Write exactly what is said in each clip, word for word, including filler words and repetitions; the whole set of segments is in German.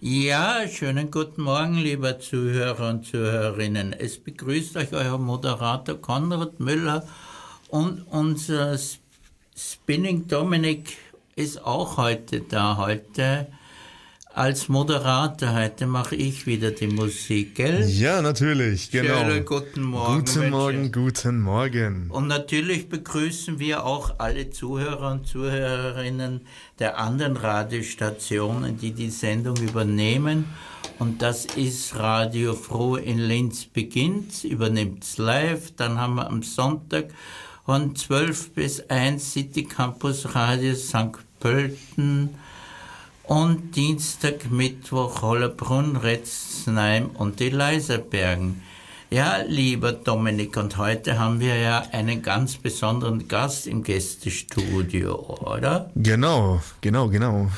Ja, schönen guten Morgen, lieber Zuhörer und Zuhörerinnen. Es begrüßt euch euer Moderator Konrad Müller und unser Spinning Dominik ist auch heute da. Heute als Moderator, heute mache ich wieder die Musik, gell? Ja, natürlich, genau. Schönen guten Morgen. Guten Morgen, guten Morgen. Und natürlich begrüßen wir auch alle Zuhörer und Zuhörerinnen der anderen Radiostationen, die die Sendung übernehmen. Und das ist Radio Froh in Linz beginnt, übernimmt es live. Dann haben wir am Sonntag von zwölf bis eins City Campus Radio Sankt Pölten. Und Dienstag, Mittwoch, Hollerbrunn, Retzheim und die Leiserbergen. Ja, lieber Dominik, und heute haben wir ja einen ganz besonderen Gast im Gästestudio, oder? Genau, genau, genau.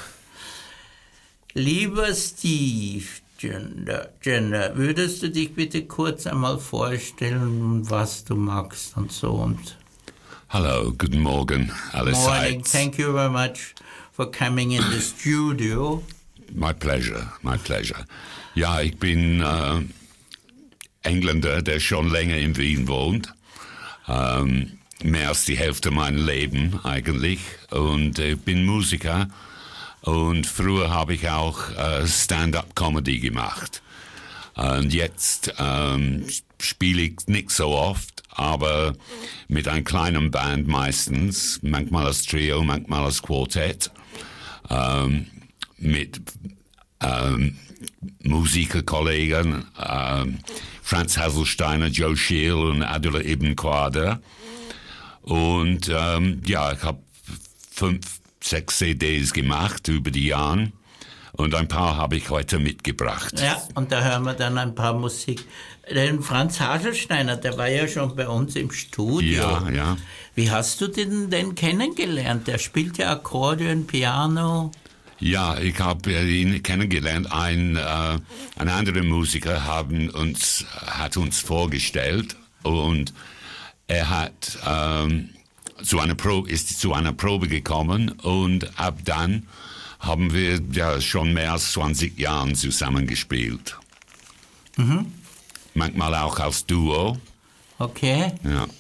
Lieber Steve Gender, Gender, würdest du dich bitte kurz einmal vorstellen, was du magst und so und... Hello, guten Morgen, allerseits. Morning, thank you very much for coming in the studio. My pleasure, my pleasure. Ja, ich bin äh, Engländer, der schon länger in Wien wohnt. Ähm, mehr als die Hälfte meines Lebens eigentlich. Und ich bin Musiker. Und früher habe ich auch äh, Stand-up-Comedy gemacht. Und jetzt ähm, spiele ich nicht so oft, aber mit einer kleinen Band meistens, manchmal als Trio, manchmal als Quartett, ähm, mit ähm, Musikerkollegen, ähm, Franz Hasselsteiner, Joe Scheel und Adula Ibn Quader. Und ähm, ja, ich habe fünf, sechs C Ds gemacht über die Jahre. Und ein paar habe ich heute mitgebracht. Ja, und da hören wir dann ein paar Musik. Den Franz Haselsteiner, der war ja schon bei uns im Studio. Ja, ja. Wie hast du den denn kennengelernt? Der spielt ja Akkordeon, Piano. Ja, ich habe ihn kennengelernt. Ein, äh, ein anderer Musiker haben uns, hat uns vorgestellt und er hat ähm, zu einer Probe, ist zu einer Probe gekommen und ab dann haben wir ja schon mehr als zwanzig Jahre zusammengespielt. Mhm. Manchmal auch als Duo. Okay. Ja.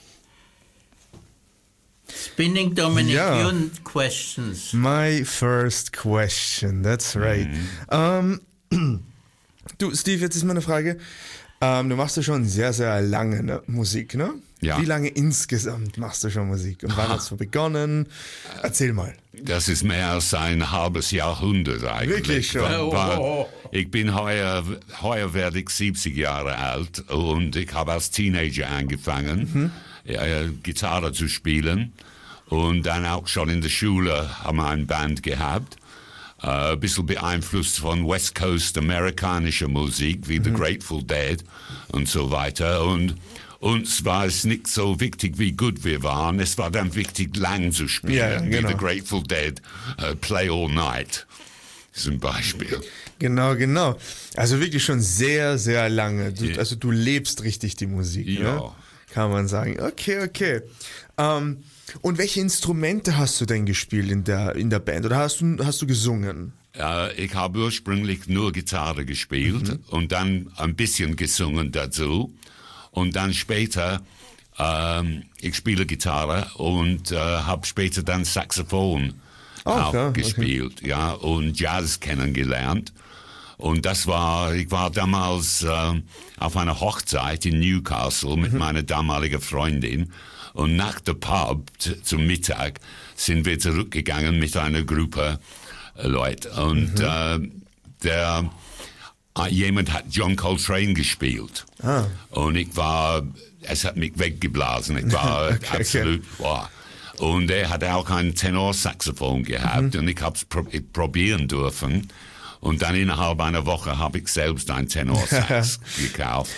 Spinning Dominic, Ja. your questions. My first question, that's right. Mhm. Ähm, du, Steve, jetzt ist meine Frage. Ähm, du machst ja schon sehr, sehr lange ne, Musik, ne? Ja. Wie lange insgesamt machst du schon Musik? Und wann hast du begonnen? Erzähl mal. Das ist mehr als ein halbes Jahrhundert eigentlich. Wirklich schon? War, Oh, war, oh, ich bin heuer, heuer werde ich siebzig Jahre alt und ich habe als Teenager angefangen, Mhm. äh, Gitarre zu spielen und dann auch schon in der Schule haben wir eine Band gehabt. Uh, ein bisschen beeinflusst von West Coast amerikanischer Musik, wie mhm. The Grateful Dead und so weiter. Und uns war es nicht so wichtig, wie gut wir waren. Es war dann wichtig, lang zu spielen, Ja, genau. wie The Grateful Dead, uh, Play All Night zum Beispiel. Genau, genau. Also wirklich schon sehr, sehr lange. Du, Ja. Also du lebst richtig die Musik, Ja. ne? Kann man sagen. Okay, okay. Ähm, und welche Instrumente hast du denn gespielt in der, in der Band? Oder hast du, hast du gesungen? Uh, ich habe ursprünglich nur Gitarre gespielt Mhm. und dann ein bisschen gesungen dazu. Und dann später, ähm, ich spiele Gitarre und äh, habe später dann Saxophon Oh, auch klar, okay. gespielt, ja, und Jazz kennengelernt. Und das war, ich war damals äh, auf einer Hochzeit in Newcastle mit Mhm. meiner damaligen Freundin. Und nach der Pub t- zum Mittag sind wir zurückgegangen mit einer Gruppe äh, Leute. Und Mhm. äh, der äh, jemand hat John Coltrane gespielt. Ah. Und ich war, es hat mich weggeblasen. Ich war Okay, absolut, wow. Und er hat auch ein Tenorsaxophon gehabt und ich habe es pro probieren dürfen. Und dann innerhalb einer Woche habe ich selbst ein Tenorsax gekauft.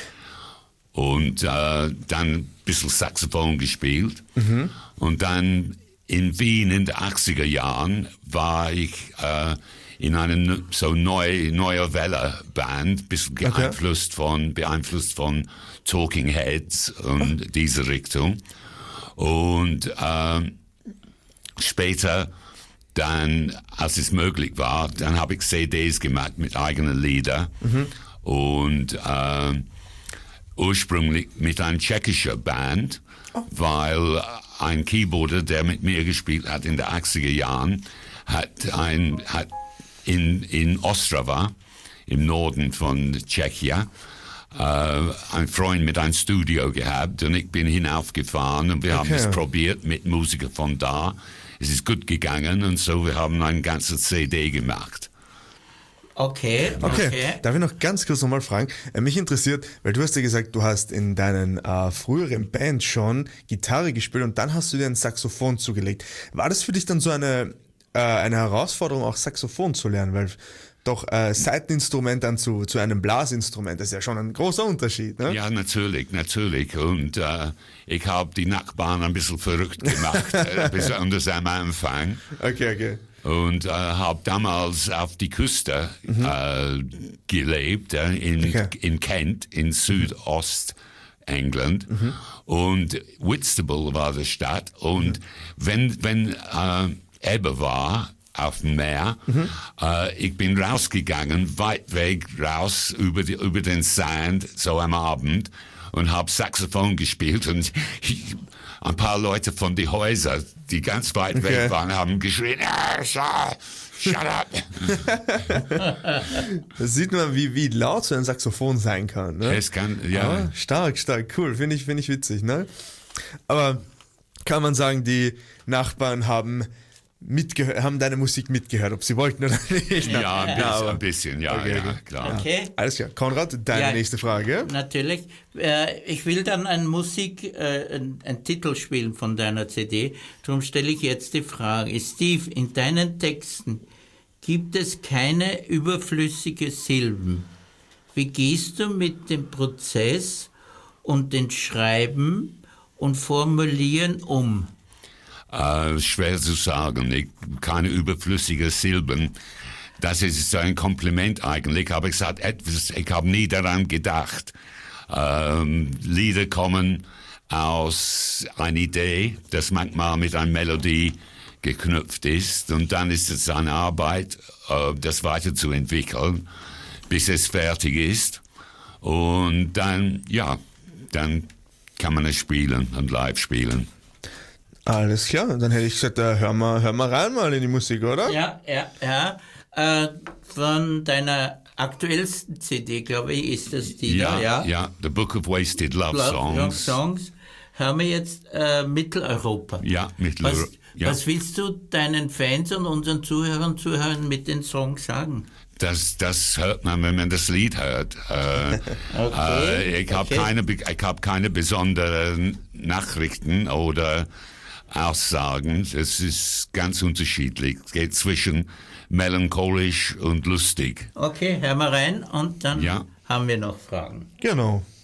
Und äh, dann ein bisschen Saxophon gespielt. Mhm. Und dann in Wien in den achtziger Jahren war ich äh, in einer so neu, neuer Welle Band, bisschen beeinflusst von, beeinflusst von Talking Heads und diese Richtung. Und äh, später dann, als es möglich war, dann habe ich C Ds gemacht mit eigenen Liedern. Mhm. Und äh, ursprünglich mit einer tschechischen Band, oh. weil ein Keyboarder, der mit mir gespielt hat in den achtziger Jahren, hat, ein, hat in, in Ostrava, im Norden von Tschechien, Uh, ein Freund mit einem Studio gehabt und ich bin hinaufgefahren und wir okay. haben es probiert mit Musikern von da. Es ist gut gegangen und so, wir haben eine ganze C D gemacht. Okay, okay. okay. Darf ich noch ganz kurz nochmal fragen? Äh, mich interessiert, weil du hast ja gesagt, du hast in deinen äh, früheren Bands schon Gitarre gespielt und dann hast du dir ein Saxophon zugelegt. War das für dich dann so eine, äh, eine Herausforderung, auch Saxophon zu lernen? Weil doch äh, Saiteninstrument dann zu, zu einem Blasinstrument, das ist ja schon ein großer Unterschied. Ne? Ja, natürlich, natürlich. Und äh, ich habe die Nachbarn ein bisschen verrückt gemacht, äh, besonders am Anfang. Okay, okay. Und äh, habe damals auf die Küste mhm. äh, gelebt, äh, in, okay. in Kent, in Südostengland. Mhm. Und Whitstable war die Stadt. Und mhm. wenn, wenn äh, Ebbe war, auf dem Meer. Mhm. Äh, ich bin rausgegangen, weit weg raus über, die, über den Sand, so am Abend, und habe Saxophon gespielt. Und ich, ein paar Leute von den Häusern, die ganz weit okay. weg waren, haben geschrien, ah, shut up. Das sieht man, wie, wie laut so ein Saxophon sein kann. Ne? Es kann, ja. Ah, stark, stark, cool. Finde ich, finde ich witzig. Ne? Aber kann man sagen, die Nachbarn haben mitgehört, haben deine Musik mitgehört, ob sie wollten oder nicht. Ja, ein bisschen, ja, ein bisschen ja, okay, ja, okay. klar. Okay. Alles klar. Konrad, deine ja, nächste Frage. Natürlich. Ich will dann eine Musik, einen Titel spielen von deiner C D. Darum stelle ich jetzt die Frage. Steve, in deinen Texten gibt es keine überflüssige Silben. Wie gehst du mit dem Prozess und dem Schreiben und Formulieren um? Uh, schwer zu sagen. Ich, keine überflüssige Silben. Das ist ein Kompliment eigentlich, aber ich sage etwas, ich habe nie daran gedacht. Ähm, Lieder kommen aus einer Idee, das manchmal mit einer Melodie geknüpft ist, und dann ist es eine Arbeit, äh, das weiterzuentwickeln, bis es fertig ist, und dann, ja, dann kann man es spielen und live spielen. Alles klar, dann hätte ich gesagt, äh, hör mal, hör mal rein mal in die Musik, oder? Ja, ja, ja. Äh, von deiner aktuellsten C D, glaube ich, ist das die ja, da, ja? Ja, The Book of Wasted Love, Love Songs. Songs. Hören wir jetzt äh, Mitteleuropa. Ja, Mitteleuropa. Was, ja. was willst du deinen Fans und unseren Zuhörern und Zuhörern mit den Songs sagen? Das, das hört man, wenn man das Lied hört. Äh, okay, äh, ich habe okay. keine, ich hab keine besonderen Nachrichten oder Aussagen. Es ist ganz unterschiedlich. Es geht zwischen melancholisch und lustig. Okay, hören wir rein und dann ja. haben wir noch Fragen. Genau.